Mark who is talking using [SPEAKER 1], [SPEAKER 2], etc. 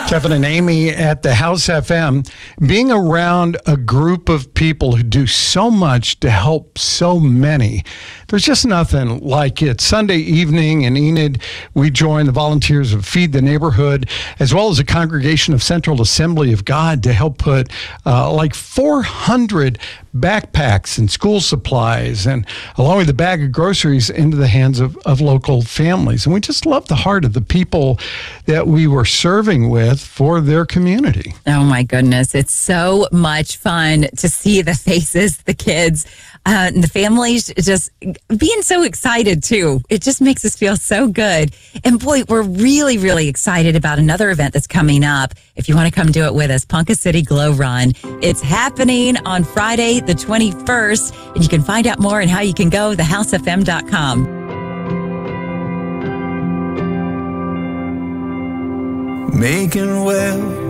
[SPEAKER 1] Kevin and Amy at the House FM, being around a group of people who do so much to help so many. There's just nothing like it. Sunday evening in Enid, we joined the volunteers of Feed the Neighborhood, as well as a congregation of Central Assembly of God to help put like 400 backpacks and school supplies, and along with a bag of groceries into the hands of local families. And we just love the heart of the people that we were serving with for their community.
[SPEAKER 2] Oh my goodness. It's so much fun to see the faces, the kids, and the families just being so excited too. It just makes us feel so good. And boy, we're really, really excited about another event that's coming up. If you want to come do it with us, Ponca City Glow Run. It's happening on Friday, the 21st. And you can find out more and how you can go, thehousefm.com.
[SPEAKER 3] Making well